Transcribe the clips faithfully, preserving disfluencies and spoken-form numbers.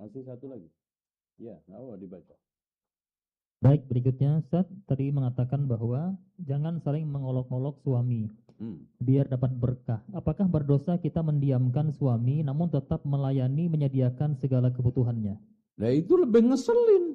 Masih satu lagi. Ya, oh dibaca. Baik, berikutnya Ustaz tadi mengatakan bahwa jangan saling mengolok-olok suami Hmm. biar dapat berkah. Apakah berdosa kita mendiamkan suami namun tetap melayani menyediakan segala kebutuhannya? Nah itu lebih ngeselin.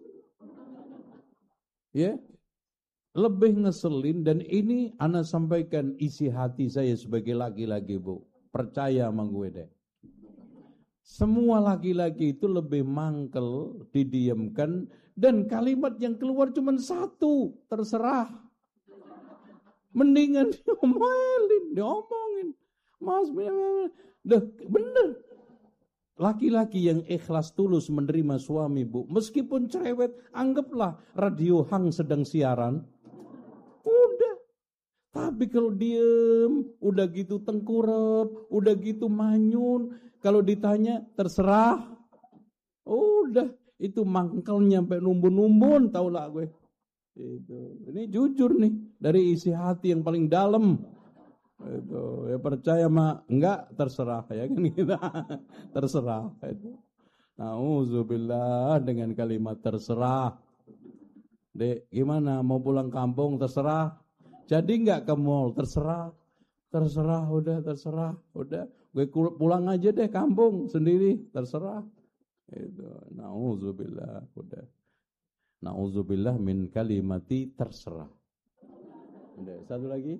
Ya. Lebih ngeselin, dan ini ana sampaikan isi hati saya sebagai laki-laki, Bu. Percaya sama gue deh. Semua laki-laki itu lebih mangkel, didiamkan, dan kalimat yang keluar cuma satu, terserah. Mendingan diomelin, diomongin. Mas, dah bener. Laki-laki yang ikhlas tulus menerima suami, Bu, meskipun cerewet, anggaplah radio Hang sedang siaran. Udah. Tapi kalau diem, udah gitu tengkurap, udah gitu manyun, kalau ditanya terserah. Udah, itu mangkelnya sampai numbun-numbun, tau lah gue. Itu. Ini jujur nih, dari isi hati yang paling dalam. Itu, ya percaya mah enggak, terserah ya kan kita. Terserah itu. Nauzubillah dengan kalimat terserah. Dek, gimana mau pulang kampung terserah? Jadi enggak ke mall, terserah. Terserah, udah terserah, udah. Gue pulang aja deh kampung sendiri, terserah. Itu, nauzubillah, udah. Nauzubillah min kalimati terserah. Udah, satu lagi.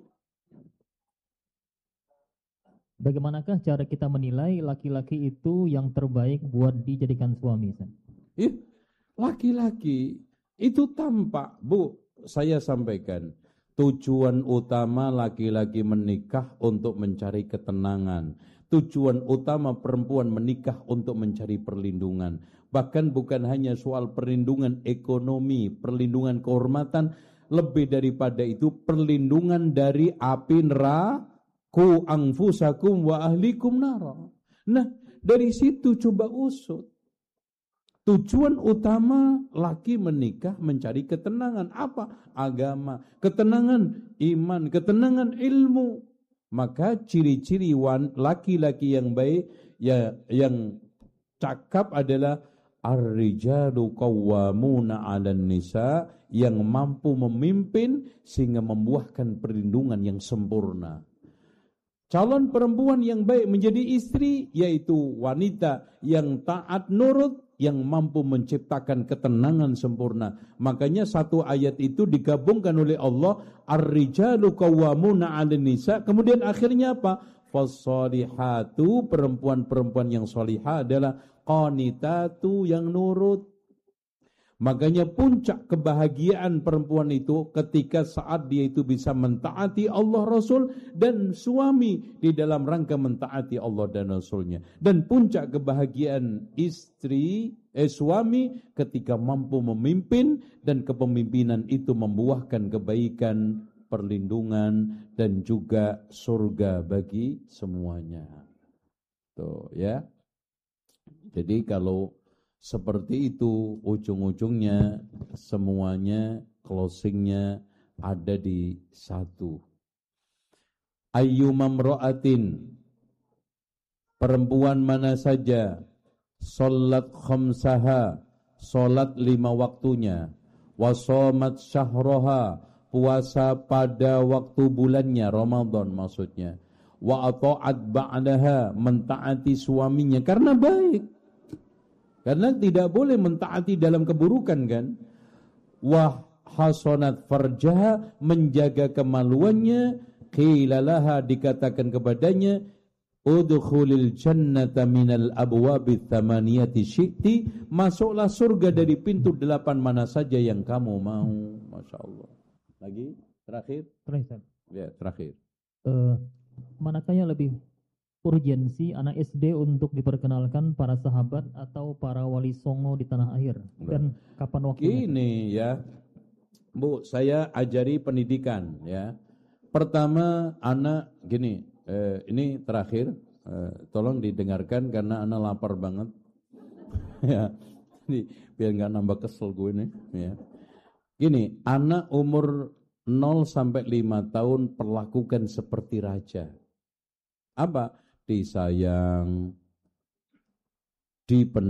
Bagaimanakah cara kita menilai laki-laki itu yang terbaik buat dijadikan suami? Ih, laki-laki itu tampak, Bu, saya sampaikan. Tujuan utama laki-laki menikah untuk mencari ketenangan. Tujuan utama perempuan menikah untuk mencari perlindungan. Bahkan bukan hanya soal perlindungan ekonomi, perlindungan kehormatan, lebih daripada itu perlindungan dari api neraka, anfusakum wa ahlikum nara. Nah, dari situ coba usut. Tujuan utama laki menikah mencari ketenangan. Apa? Agama. Ketenangan iman. Ketenangan ilmu. Maka ciri-ciri laki-laki yang baik, ya, yang cakap adalah ar-rijalu qawwamuna 'alan nisa, yang mampu memimpin sehingga membuahkan perlindungan yang sempurna. Calon perempuan yang baik menjadi istri yaitu wanita yang taat nurut, yang mampu menciptakan ketenangan sempurna. Makanya satu ayat itu digabungkan oleh Allah, ar-rijalu qawwamuna 'alan nisa, kemudian akhirnya apa? Fassalihatu, perempuan-perempuan yang salihah adalah qanitatu, yang nurut. Makanya puncak kebahagiaan perempuan itu ketika saat dia itu bisa mentaati Allah Rasul dan suami di dalam rangka mentaati Allah dan Rasulnya. Dan puncak kebahagiaan istri, eh suami ketika mampu memimpin dan kepemimpinan itu membuahkan kebaikan, perlindungan dan juga surga bagi semuanya. Tuh ya. Jadi kalau seperti itu, ujung-ujungnya semuanya closingnya ada di satu. Ayyuma mra'atin, perempuan mana saja, sholat khamsaha, sholat lima waktunya, wasomat syahroha, puasa pada waktu bulannya, Ramadan maksudnya, wa ata'at ba'daha, mentaati suaminya karena baik. Karena tidak boleh mentaati dalam keburukan kan. Wah hasanat farjaha, menjaga kemaluannya. Qila laha, dikatakan kepadanya, udkhulil jannata minal abwabi thamaniyati syi'ti, masuklah surga dari pintu delapan mana saja yang kamu mau. Masya Allah. Lagi terakhir. Terakhir. Ya terakhir. Uh, manakah yang lebih urgensi anak S D untuk diperkenalkan para sahabat atau para wali songo di tanah air, dan kapan waktunya? Ini ya, Bu, saya ajari pendidikan ya. Pertama, anak gini, eh, ini terakhir, eh, tolong didengarkan karena anak lapar banget. Ya, ini biar nggak nambah kesel gue nih. Ya, gini, anak umur nol sampai lima tahun perlakukan seperti raja. Apa? Disayang, dipenuhi